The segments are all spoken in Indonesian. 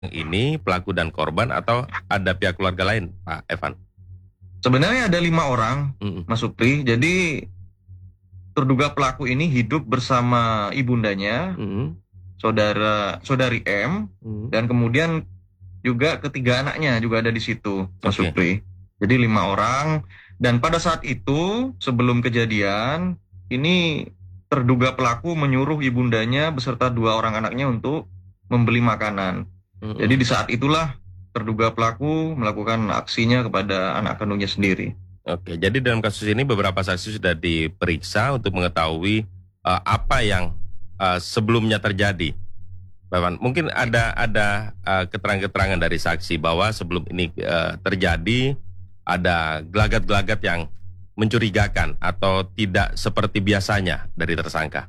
ini pelaku dan korban atau ada pihak keluarga lain, Pak Evan? Sebenarnya ada 5 orang, Mm-mm. Mas Supri. Jadi terduga pelaku ini hidup bersama ibundanya, Mm-mm. saudari M, Mm-mm. dan kemudian juga ketiga anaknya juga ada di situ, Mas Oke. Supri. Jadi 5 orang. Dan pada saat itu, sebelum kejadian, ini terduga pelaku menyuruh ibundanya beserta 2 orang anaknya untuk membeli makanan. Jadi Mm-mm. di saat itulah terduga pelaku melakukan aksinya kepada anak kandungnya sendiri. Oke, jadi dalam kasus ini beberapa saksi sudah diperiksa untuk mengetahui apa yang sebelumnya terjadi, Pak Evan. Mungkin ada keterangan-keterangan dari saksi bahwa sebelum ini terjadi ada gelagat-gelagat yang mencurigakan atau tidak seperti biasanya dari tersangka.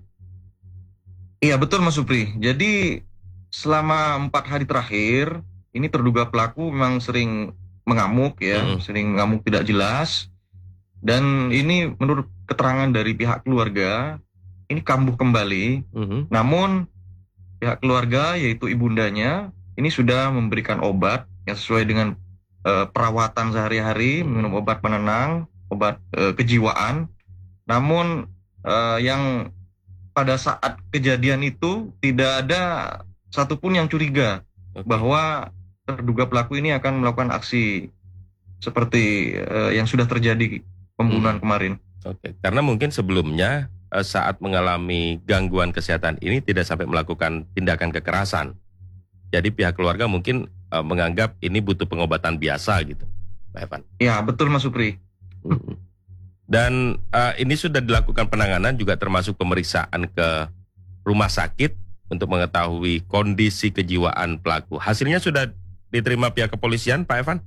Iya betul Mas Supri. Jadi selama 4 hari terakhir ini terduga pelaku memang sering mengamuk ya, Mm-mm. sering mengamuk tidak jelas. Dan ini menurut keterangan dari pihak keluarga ini kambuh kembali. Mhm. Namun pihak keluarga yaitu ibundanya ini sudah memberikan obat yang sesuai dengan perawatan sehari-hari, minum Mhm. obat penenang, obat kejiwaan. Namun yang pada saat kejadian itu tidak ada satupun yang curiga Oke. bahwa terduga pelaku ini akan melakukan aksi seperti yang sudah terjadi pembunuhan Mhm. kemarin. Oke, karena mungkin sebelumnya saat mengalami gangguan kesehatan ini tidak sampai melakukan tindakan kekerasan. Jadi pihak keluarga mungkin menganggap ini butuh pengobatan biasa gitu, Pak Evan. Ya, betul Mas Supri. Mhm. Dan ini sudah dilakukan penanganan juga termasuk pemeriksaan ke rumah sakit untuk mengetahui kondisi kejiwaan pelaku. Hasilnya sudah diterima pihak kepolisian, Pak Evan?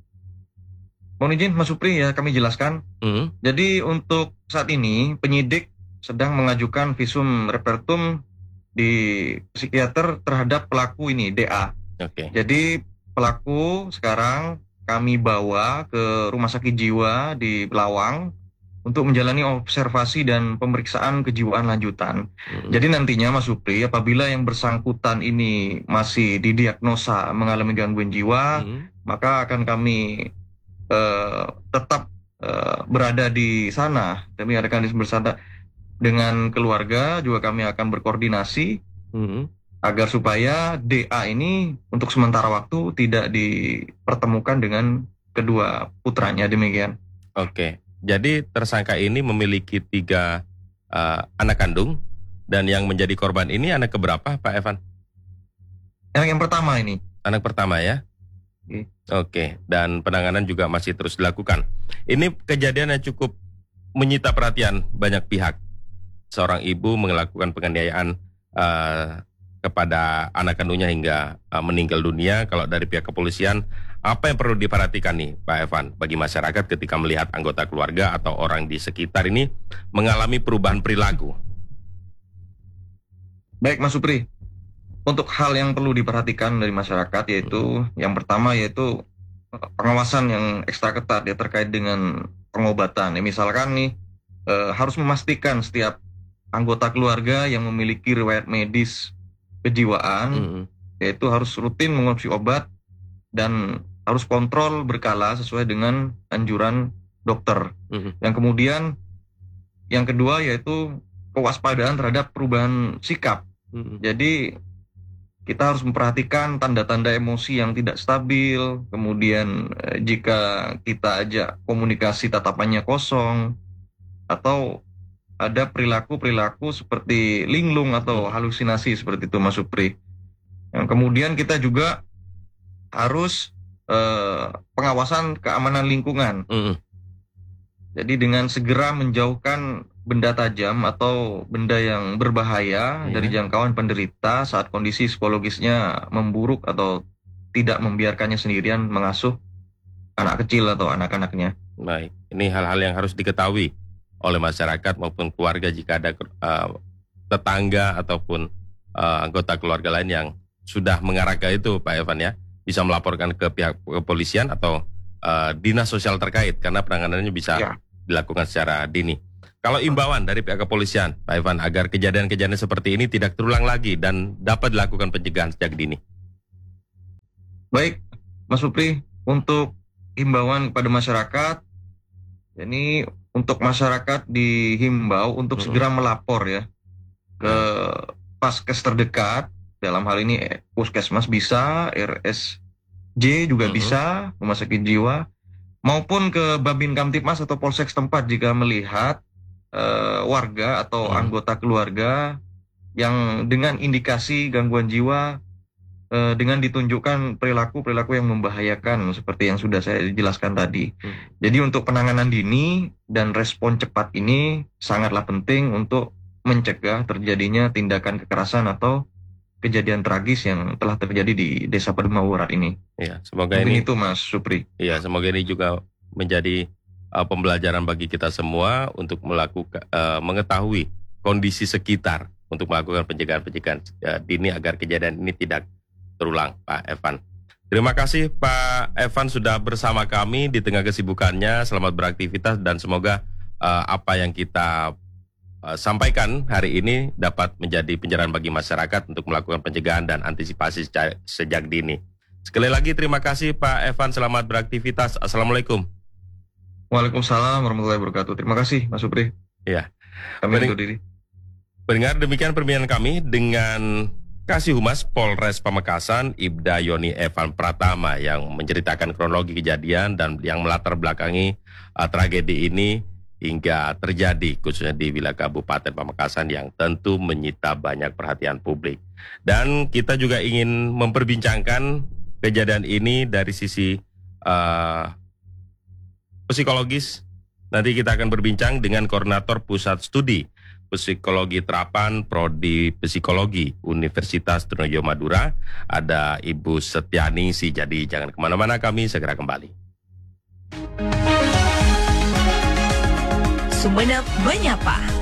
Mohon izin Mas Supri ya kami jelaskan. Mhm. Jadi untuk saat ini penyidik sedang mengajukan visum repertum di psikiater terhadap pelaku ini DA. Oke. Jadi pelaku sekarang kami bawa ke rumah sakit jiwa di Lawang untuk menjalani observasi dan pemeriksaan kejiwaan lanjutan. Mhm. Jadi nantinya Mas Supri, apabila yang bersangkutan ini masih didiagnosa mengalami gangguan jiwa, Mhm. maka akan kami tetap berada di sana. Kami akan bersama dengan keluarga, juga kami akan berkoordinasi Mhm. agar supaya DA ini untuk sementara waktu tidak dipertemukan dengan kedua putranya, demikian. Oke, jadi tersangka ini memiliki 3 anak kandung dan yang menjadi korban ini anak keberapa, Pak Evan? Yang pertama ini. Anak pertama ya? Oke. Oke, dan penanganan juga masih terus dilakukan. Ini kejadian yang cukup menyita perhatian banyak pihak. Seorang ibu melakukan penganiayaan eh, kepada anak kandungnya hingga meninggal dunia. Kalau dari pihak kepolisian, apa yang perlu diperhatikan nih, Pak Evan, bagi masyarakat ketika melihat anggota keluarga atau orang di sekitar ini mengalami perubahan perilaku? Baik Mas Supri, untuk hal yang perlu diperhatikan dari masyarakat Mm-mm. yaitu yang pertama yaitu pengawasan yang ekstra ketat ya terkait dengan pengobatan. Ya, misalkan nih harus memastikan setiap anggota keluarga yang memiliki riwayat medis kejiwaan Mm-mm. yaitu harus rutin mengonsumsi obat dan harus kontrol berkala sesuai dengan anjuran dokter. Mm-mm. Yang kemudian yang kedua yaitu kewaspadaan terhadap perubahan sikap. Mm-mm. Jadi kita harus memperhatikan tanda-tanda emosi yang tidak stabil, kemudian jika kita ajak komunikasi tatapannya kosong, atau ada perilaku-perilaku seperti linglung atau Mm-mm. halusinasi seperti itu Mas Supri. Yang kemudian kita juga harus pengawasan keamanan lingkungan. Mm-mm. Jadi dengan segera menjauhkan benda tajam atau benda yang berbahaya dari Iya. jangkauan penderita saat kondisi psikologisnya memburuk atau tidak membiarkannya sendirian mengasuh anak kecil atau anak-anaknya. Baik, ini hal-hal yang harus diketahui oleh masyarakat maupun keluarga jika ada tetangga ataupun anggota keluarga lain yang sudah mengarah ke itu, Pak Evan ya, bisa melaporkan ke pihak kepolisian atau dinas sosial terkait karena penanganannya bisa Ya. dilakukan secara dini. Kalau imbauan dari pihak kepolisian, Pak Evan, agar kejadian-kejadian seperti ini tidak terulang lagi dan dapat dilakukan pencegahan sejak dini. Baik, Mas Supri, untuk himbauan kepada masyarakat, ini untuk masyarakat dihimbau untuk segera melapor ya ke Paskes terdekat. Dalam hal ini Puskesmas bisa, RSJ juga bisa, Rumah Sakit Jiwa, maupun ke Babin Kamtipmas atau Polsek setempat jika melihat warga atau anggota keluarga yang dengan indikasi gangguan jiwa dengan ditunjukkan perilaku-perilaku yang membahayakan seperti yang sudah saya jelaskan tadi. Jadi untuk penanganan dini dan respon cepat ini sangatlah penting untuk mencegah terjadinya tindakan kekerasan atau kejadian tragis yang telah terjadi di Desa Padumawurat ini. Ya, semoga Mungkin ini itu Mas Supri. ya, semoga ini juga menjadi pembelajaran bagi kita semua untuk mengetahui kondisi sekitar untuk melakukan pencegahan dini agar kejadian ini tidak terulang, Pak Evan. Terima kasih Pak Evan sudah bersama kami di tengah kesibukannya. Selamat beraktivitas dan semoga apa yang kita sampaikan hari ini dapat menjadi pencerahan bagi masyarakat untuk melakukan pencegahan dan antisipasi sejak dini. Sekali lagi terima kasih Pak Evan, selamat beraktivitas. Assalamualaikum. Waalaikumsalam warahmatullahi wabarakatuh. Terima kasih Mas Supri. Ya. Kami undur diri. Pendengar, demikian perbincangan kami dengan Kasih Humas Polres Pamekasan, Ibda Yoni Evan Pratama yang menceritakan kronologi kejadian dan yang melatar belakangi tragedi ini hingga terjadi khususnya di wilayah Kabupaten Pamekasan yang tentu menyita banyak perhatian publik. Dan kita juga ingin memperbincangkan kejadian ini dari sisi psikologis. Nanti kita akan berbincang dengan Koordinator Pusat Studi Psikologi Terapan Prodi Psikologi Universitas Trunojoyo Madura, ada Ibu Setianingsih. Jadi jangan kemana-mana, kami segera kembali. Sumeneb Menyapa.